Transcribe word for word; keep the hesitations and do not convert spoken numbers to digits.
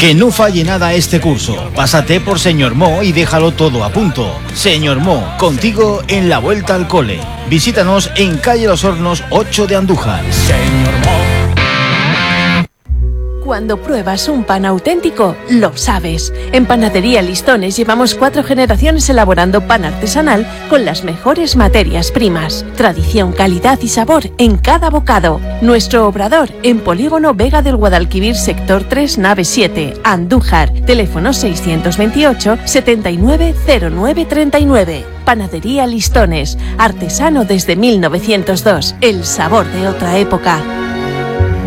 Que no falle nada este curso. Pásate por Señor Mo y déjalo todo a punto. Señor Mo, contigo en la vuelta al cole. Visítanos en calle Los Hornos ocho de Andújar. Señor Mo. Cuando pruebas un pan auténtico, lo sabes. En Panadería Listones llevamos cuatro generaciones elaborando pan artesanal con las mejores materias primas. Tradición, calidad y sabor en cada bocado. Nuestro obrador en Polígono Vega del Guadalquivir, sector tres, nave siete, Andújar. Teléfono seiscientos veintiocho, setenta y nueve, cero nueve treinta y nueve. Panadería Listones, artesano desde mil novecientos dos. El sabor de otra época.